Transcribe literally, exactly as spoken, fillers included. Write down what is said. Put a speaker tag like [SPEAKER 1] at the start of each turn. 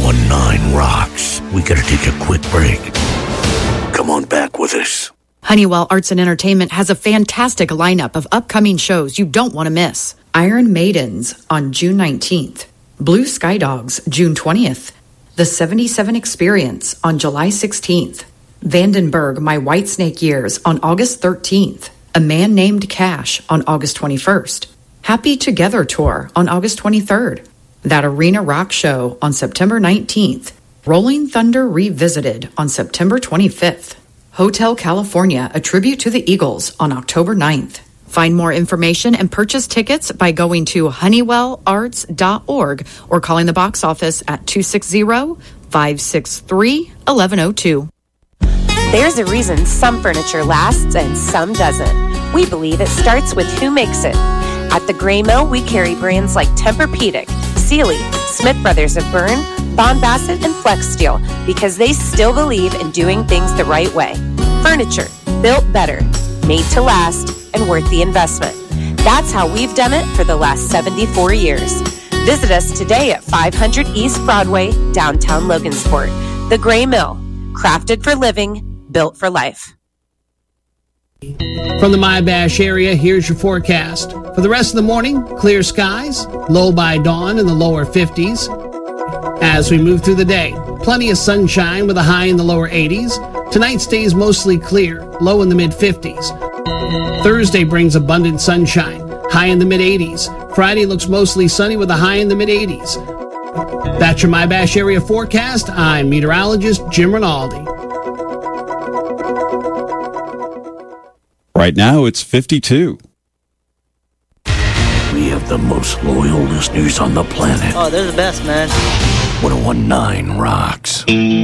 [SPEAKER 1] ten rocks. We gotta take a quick break. Come on back with us.
[SPEAKER 2] Honeywell Arts and Entertainment has a fantastic lineup of upcoming shows you don't want to miss. Iron Maidens on June nineteenth. Blue Sky Dogs, June twentieth. The seventy-seven Experience on July sixteenth. Vandenberg, My Whitesnake Years on August thirteenth. A Man Named Cash on August twenty-first. Happy Together Tour on August twenty-third. That Arena Rock Show on September nineteenth. Rolling Thunder Revisited on September twenty-fifth. Hotel California, a tribute to the Eagles on October ninth. Find more information and purchase tickets by going to honeywell arts dot org or calling the box office at two six zero, five six three, one one zero two.
[SPEAKER 3] There's a reason some furniture lasts and some doesn't. We believe it starts with who makes it. At the Gray Mill, we carry brands like Tempur-Pedic, Sealy, Smith Brothers of Bern, Bond Bassett, and Flex Steel because they still believe in doing things the right way. Furniture built better, made to last, and worth the investment. That's how we've done it for the last seventy-four years. Visit us today at five hundred East Broadway, downtown Logansport. The Gray Mill, crafted for living, built for life.
[SPEAKER 4] From the Mybash area, here's your forecast. For the rest of the morning, clear skies, low by dawn in the lower fifties. As we move through the day, plenty of sunshine with a high in the lower eighties. Tonight stays mostly clear, low in the mid-fifties. Thursday brings abundant sunshine, high in the mid-eighties. Friday looks mostly sunny with a high in the mid-eighties. That's your Mybash area forecast. I'm meteorologist Jim Rinaldi.
[SPEAKER 5] Right now, it's fifty-two.
[SPEAKER 1] We have the most loyal listeners on the planet.
[SPEAKER 6] Oh, they're the best, man.
[SPEAKER 1] ten nineteen rocks.